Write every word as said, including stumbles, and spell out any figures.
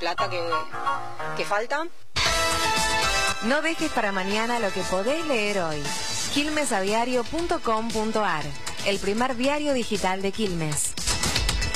plata que, que falta. No dejes para mañana lo que podés leer hoy. quilmes a diario punto com punto ar, el primer diario digital de Quilmes.